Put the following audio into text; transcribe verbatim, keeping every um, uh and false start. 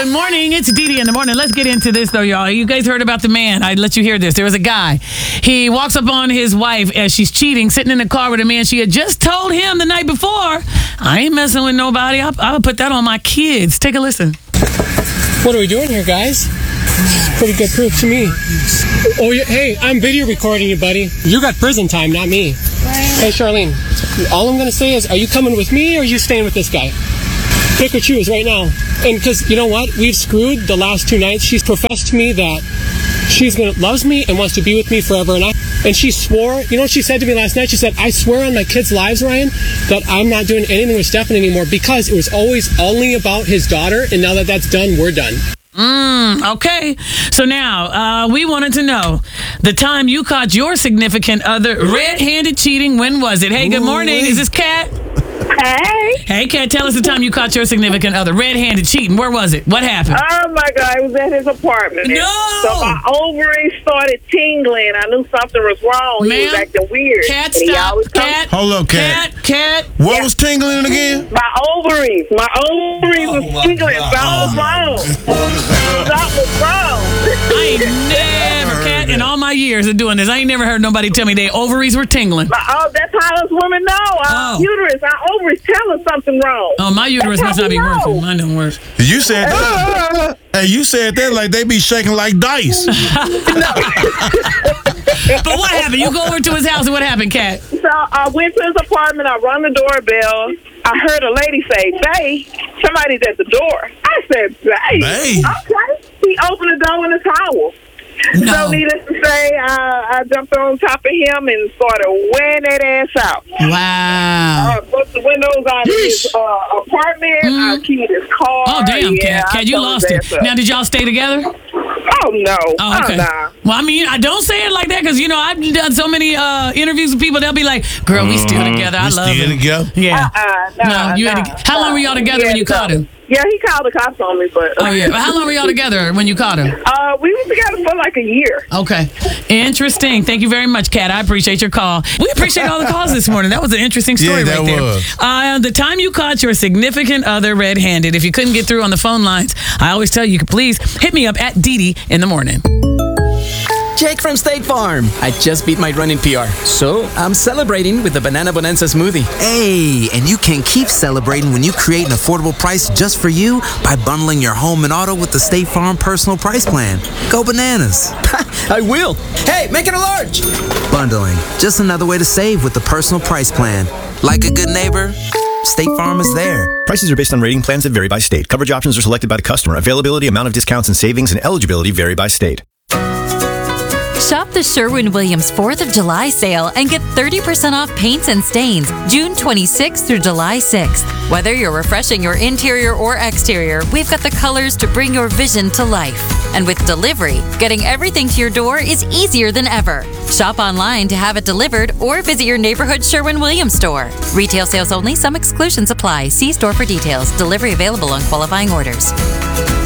Good morning. It's Dee Dee in the morning. Let's get into this, though, y'all. You guys heard about the man. I let you hear this. There was a guy. He walks up on his wife as she's cheating, sitting in the car with a man she had just told him the night before, I ain't messing with nobody. I'll, I'll put that on my kids. Take a listen. What are we doing here, guys? This is pretty good proof to me. Oh, yeah, hey, I'm video recording you, buddy. You got prison time, not me. Hey, Charlene, all I'm going to say is, are you coming with me or are you staying with this guy? Pick or choose right now. And because, you know what? We've screwed the last two nights. She's professed to me that she's gonna loves me and wants to be with me forever. And I and she swore, you know what she said to me last night? She said, I swear on my kids' lives, Ryan, that I'm not doing anything with Stefan anymore because it was always only about his daughter. And now that that's done, we're done. Mm, okay. So now, uh, we wanted to know the time you caught your significant other red-handed cheating. When was it? Hey, good morning. Is this Kat? Hey. Hey, Kat, tell us the time you caught your significant other red-handed cheating. Where was it? What happened? Oh, my God. It was at his apartment. No! So my ovaries started tingling. I knew something was wrong. Ma'am? He was acting weird. Kat, And he stop. always comes- Kat. Hold up, Kat. Kat, Kat. What Yeah. was tingling again? My ovaries. My ovaries Oh, was my tingling. God. Something was wrong. Something was wrong. I ain't never, Kat, in all my years of doing this, I ain't never heard nobody tell me their ovaries were tingling. My, oh, that's how us women know. Our Oh. uterus, our ovaries tell us something wrong. Oh, my uterus That's must how not we be know. working. Mine don't work. You said that. Hey, you said that like they be shaking like dice. But what happened? You go over to his house and what happened, Kat? So I went to his apartment. I rung the doorbell. I heard a lady say, "Bae, somebody's at the door." I said, "Bae." Bae. Okay. He opened the door in a towel. No. So needless to say, uh, I jumped on top of him and started wearing that ass out. Wow. I broke the windows out of his uh, apartment. I keyed his car. Oh, damn, yeah, Kat. I Kat, you tore lost his it. ass up. Now, did y'all stay together? Oh, no. Oh, okay. Oh, nah. Well, I mean, I don't say it like that because, you know, I've done so many uh, interviews with people. They'll be like, girl, we still together. I We love still him. together? Yeah. Uh-uh, nah, no, you nah, had to, how long were y'all together He when had you to caught go. him? Yeah, he called the cops on me, but... Oh, yeah. But how long were y'all together when you caught him? Uh, we were together for like a year. Okay. Interesting. Thank you very much, Kat. I appreciate your call. We appreciate all the calls this morning. That was an interesting story Yeah, that right there. was. Uh, the time you caught your significant other red-handed. If you couldn't get through on the phone lines, I always tell you, you can please hit me up at Dee Dee in the morning. Jake from State Farm. I just beat my running P R, so I'm celebrating with the Banana Bonanza smoothie. Hey, and you can keep celebrating when you create an affordable price just for you by bundling your home and auto with the State Farm Personal Price Plan. Go bananas. I will. Hey, make it a large. Bundling, just another way to save with the Personal Price Plan. Like a good neighbor, State Farm is there. Prices are based on rating plans that vary by state. Coverage options are selected by the customer. Availability, amount of discounts and savings, and eligibility vary by state. Shop the Sherwin-Williams fourth of July sale and get thirty percent off paints and stains June twenty-sixth through July sixth. Whether you're refreshing your interior or exterior, we've got the colors to bring your vision to life. And with delivery, getting everything to your door is easier than ever. Shop online to have it delivered or visit your neighborhood Sherwin-Williams store. Retail sales only. Some exclusions apply. See store for details. Delivery available on qualifying orders.